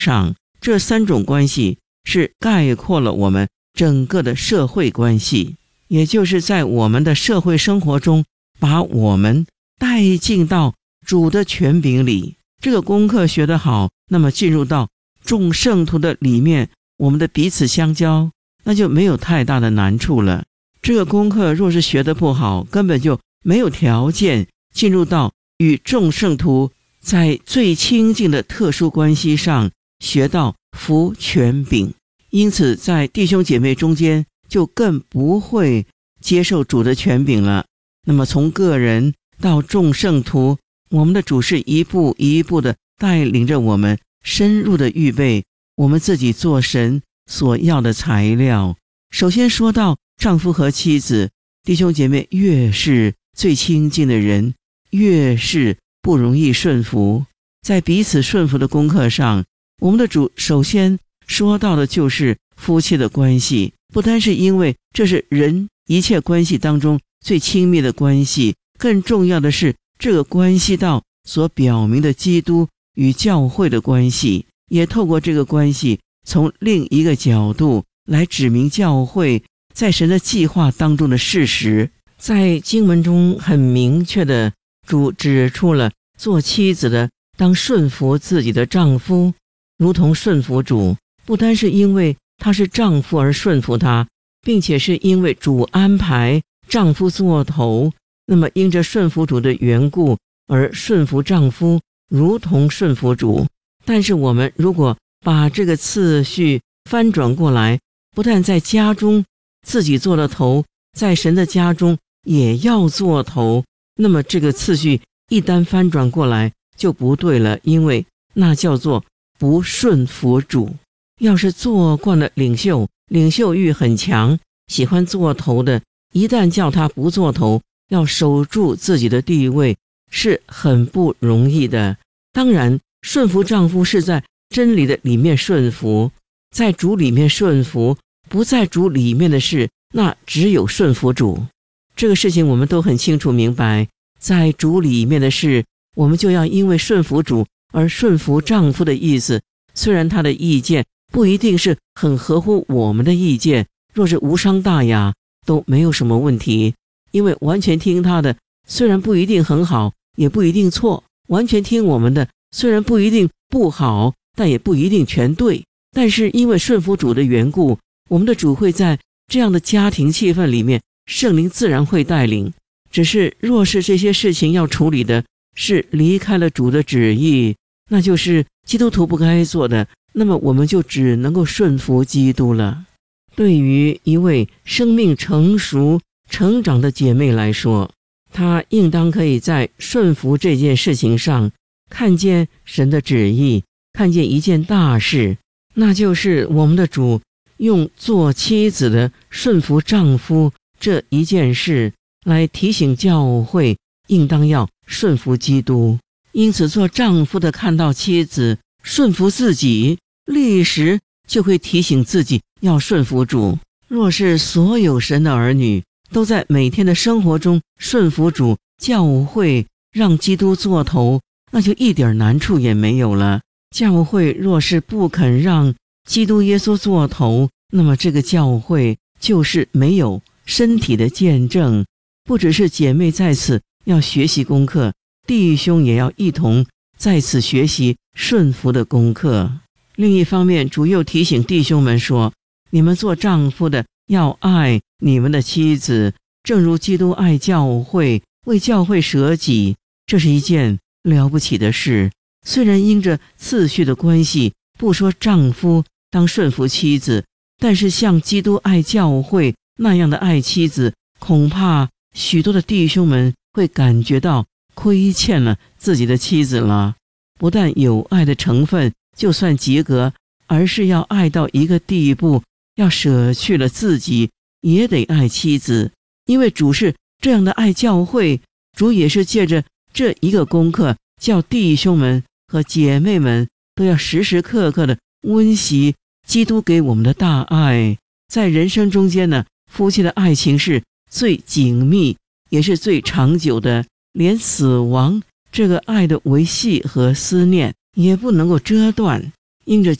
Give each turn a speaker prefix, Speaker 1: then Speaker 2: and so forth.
Speaker 1: 上，这三种关系是概括了我们整个的社会关系，也就是在我们的社会生活中把我们带进到主的权柄里。这个功课学得好，那么进入到众圣徒的里面，我们的彼此相交，那就没有太大的难处了。这个功课若是学得不好，根本就没有条件进入到与众圣徒在最亲近的特殊关系上学到服权柄。因此在弟兄姐妹中间就更不会接受主的权柄了。那么从个人到众圣徒，我们的主是一步一步的带领着我们深入的预备我们自己做神所要的材料。首先说到丈夫和妻子，弟兄姐妹越是最亲近的人，越是不容易顺服。在彼此顺服的功课上，我们的主首先说到的就是夫妻的关系，不单是因为这是人一切关系当中最亲密的关系，更重要的是这个关系到所表明的基督与教会的关系，也透过这个关系从另一个角度来指明教会在神的计划当中的事实。在经文中很明确的，主指出了做妻子的当顺服自己的丈夫，如同顺服主，不单是因为他是丈夫而顺服他，并且是因为主安排丈夫做头，那么因着顺服主的缘故而顺服丈夫，如同顺服主。但是我们如果把这个次序翻转过来，不但在家中自己做了头，在神的家中也要做头，那么这个次序一旦翻转过来就不对了，因为那叫做不顺服主。要是做惯了领袖，领袖欲很强，喜欢做头的，一旦叫他不做头，要守住自己的地位是很不容易的。当然顺服丈夫是在真理的里面顺服，在主里面顺服，不在主里面的事，那只有顺服主。这个事情我们都很清楚明白，在主里面的事，我们就要因为顺服主而顺服丈夫的意思。虽然他的意见不一定是很合乎我们的意见，若是无伤大雅都没有什么问题，因为完全听他的虽然不一定很好，也不一定错，完全听我们的虽然不一定不好，但也不一定全对。但是因为顺服主的缘故，我们的主会在这样的家庭气氛里面，圣灵自然会带领。只是若是这些事情要处理的是离开了主的旨意，那就是基督徒不该做的，那么我们就只能够顺服基督了。对于一位生命成熟成长的姐妹来说，她应当可以在顺服这件事情上看见神的旨意，看见一件大事，那就是我们的主用做妻子的顺服丈夫这一件事来提醒教会应当要顺服基督。因此做丈夫的看到妻子顺服自己，立时就会提醒自己要顺服主。若是所有神的儿女都在每天的生活中顺服主，教会让基督做头，那就一点难处也没有了。教会若是不肯让基督耶稣做头，那么这个教会就是没有身体的见证。不只是姐妹在此要学习功课，弟兄也要一同在此学习顺服的功课。另一方面，主又提醒弟兄们说，你们做丈夫的要爱你们的妻子，正如基督爱教会，为教会舍己。这是一件了不起的事。虽然因着次序的关系，不说丈夫当顺服妻子，但是像基督爱教会那样的爱妻子，恐怕许多的弟兄们会感觉到亏欠了自己的妻子了。不但有爱的成分就算及格，而是要爱到一个地步，要舍去了自己也得爱妻子。因为主是这样的爱教会，主也是借着这一个功课，叫弟兄们和姐妹们都要时时刻刻的温习基督给我们的大爱。在人生中间呢，夫妻的爱情是最紧密也是最长久的，连死亡这个爱的维系和思念也不能够遮断。 因着